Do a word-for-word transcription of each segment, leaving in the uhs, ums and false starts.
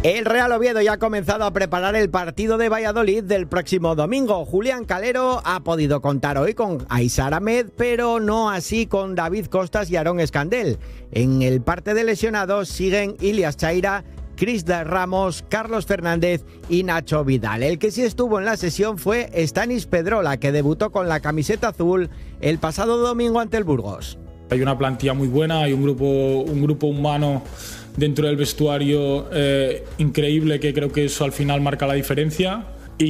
El Real Oviedo ya ha comenzado a preparar el partido de Valladolid del próximo domingo. Julián Calero ha podido contar hoy con Aissar Ahmed, pero no así con David Costas y Aarón Escandel. En el parte de lesionados siguen Ilias Chaira, Cris de Ramos, Carlos Fernández y Nacho Vidal. El que sí estuvo en la sesión fue Stanis Pedrola, que debutó con la camiseta azul el pasado domingo ante el Burgos. Hay una plantilla muy buena, hay un grupo, un grupo humano dentro del vestuario eh, increíble, que creo que eso al final marca la diferencia,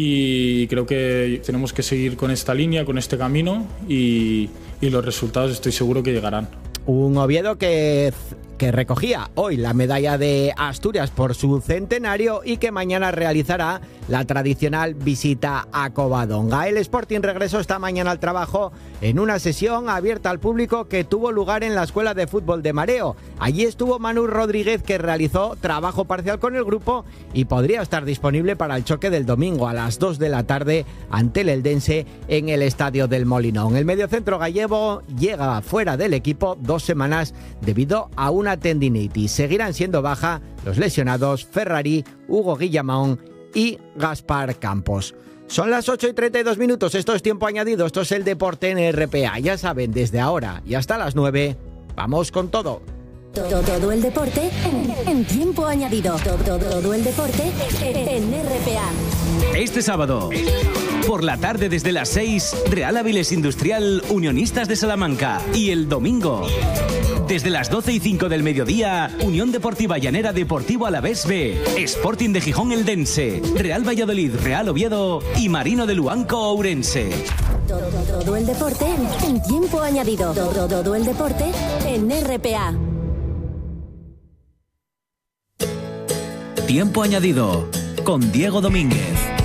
y creo que tenemos que seguir con esta línea, con este camino, y, y los resultados estoy seguro que llegarán. Un Oviedo que, que recogía hoy la medalla de Asturias por su centenario y que mañana realizará la tradicional visita a Covadonga. El Sporting regresó esta mañana al trabajo en una sesión abierta al público que tuvo lugar en la Escuela de Fútbol de Mareo. Allí estuvo Manu Rodríguez, que realizó trabajo parcial con el grupo y podría estar disponible para el choque del domingo a las dos de la tarde ante el Eldense en el Estadio del Molinón. El mediocentro gallego llega fuera del equipo dos semanas debido a una tendinitis. Seguirán siendo baja los lesionados Ferrari, Hugo Guillamón y Gaspar Campos. Son las ocho y treinta y dos minutos, esto es Tiempo Añadido, esto es el deporte en R P A. Ya saben, desde ahora y hasta las nueve, vamos con todo. Todo, todo el deporte en, en Tiempo Añadido. Todo, todo, todo el deporte en R P A. Este sábado, por la tarde desde las seis, Real Avilés Industrial, Unionistas de Salamanca. Y el domingo, desde las doce y cinco del mediodía, Unión Deportiva Llanera Deportivo Alavés B, Sporting de Gijón Eldense, Real Valladolid Real Oviedo y Marino de Luanco Ourense. Todo, todo el deporte en Tiempo Añadido. Todo, todo el deporte en R P A. Tiempo Añadido con Diego Domínguez.